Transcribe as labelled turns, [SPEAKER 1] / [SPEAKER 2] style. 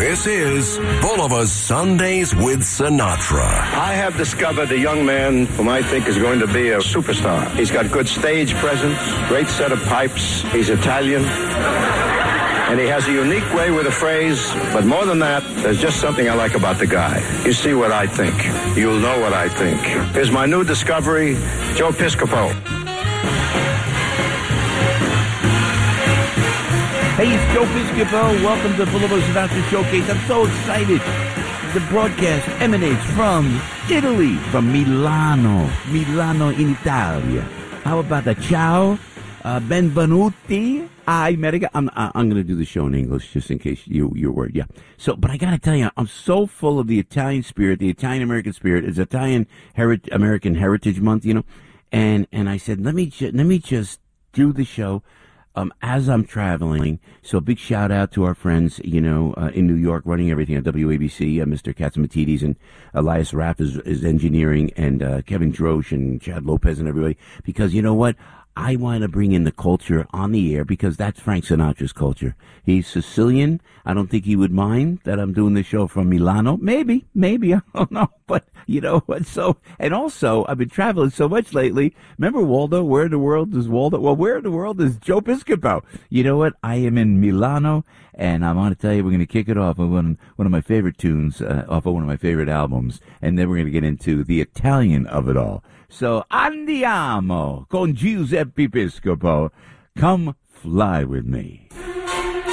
[SPEAKER 1] This is Bulova Sundays with Sinatra.
[SPEAKER 2] I have discovered a young man whom I think is going to be a superstar. He's got good stage presence, great set of pipes. He's Italian. And he has a unique way with a phrase. But more than that, there's just something I like about the guy. You see what I think. You'll know what I think. Here's my new discovery, Joe Piscopo.
[SPEAKER 3] Hey, it's Joe Piscopo. Welcome to Bulova Sinatra Showcase. I'm so excited. The broadcast emanates from Italy, from Milano in Italia. How about the ciao, benvenuti, America? I'm going to do the show in English just in case your word, yeah. So, but I got to tell you, I'm so full of the Italian spirit, the Italian American spirit. It's Italian American Heritage Month, you know, and I said let me just do the show. As I'm traveling, so a big shout out to our friends, you know, in New York, running everything at WABC, Mr. Katsimatidis and Elias Raff is engineering, and Kevin Drosch and Chad Lopez and everybody, because you know what? I want to bring in the culture on the air because that's Frank Sinatra's culture. He's Sicilian. I don't think he would mind that I'm doing the show from Milano. Maybe, I don't know. But you know what? So, and also, I've been traveling so much lately. Remember Waldo? Where in the world is Waldo? Well, where in the world is Joe Piscopo? You know what? I am in Milano, and I want to tell you, we're going to kick it off with one of my favorite tunes, off of one of my favorite albums, and then we're going to get into the Italian of it all. So, andiamo con Giuseppe Piscopo. Come fly with me.